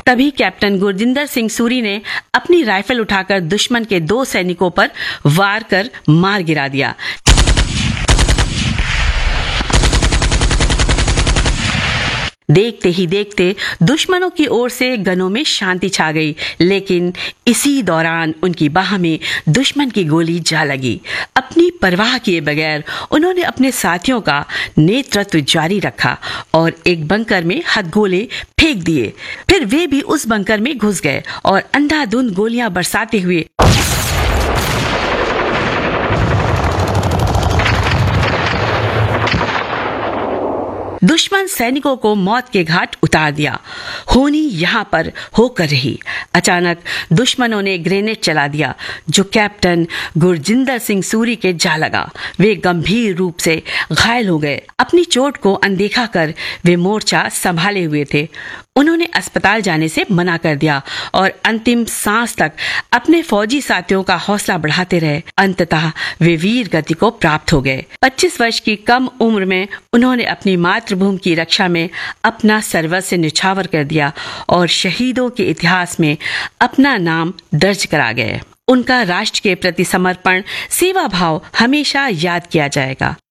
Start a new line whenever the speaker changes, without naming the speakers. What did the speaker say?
तभी कैप्टन गुरजिंदर सिंह सूरी ने अपनी राइफल उठाकर दुश्मन के 2 सैनिकों पर वार कर मार गिरा दिया। देखते ही देखते दुश्मनों की ओर से गनों में शांति छा गई, लेकिन इसी दौरान उनकी बाह में दुश्मन की गोली जा लगी। अपनी परवाह किए बगैर उन्होंने अपने साथियों का नेतृत्व जारी रखा और एक बंकर में हथगोले फेंक दिए। फिर वे भी उस बंकर में घुस गए और अंधाधुंध गोलियां बरसाते हुए दुश्मन सैनिकों को मौत के घाट उतार दिया। होनी यहाँ पर होकर रही। अचानक दुश्मनों ने ग्रेनेड चला दिया जो कैप्टन गुरजिंदर सिंह सूरी के जा लगा। वे गंभीर रूप से घायल हो गए। अपनी चोट को अनदेखा कर वे मोर्चा संभाले हुए थे। उन्होंने अस्पताल जाने से मना कर दिया और अंतिम सांस तक अपने फौजी साथियों का हौसला बढ़ाते रहे। अंततः वे वीर गति को प्राप्त हो गए। 25 वर्ष की कम उम्र में उन्होंने अपनी मातृभूमि की रक्षा में अपना सर्वस्व न्यौछावर कर दिया और शहीदों के इतिहास में अपना नाम दर्ज करा गए। उनका राष्ट्र के प्रति समर्पण, सेवा भाव हमेशा याद किया जाएगा।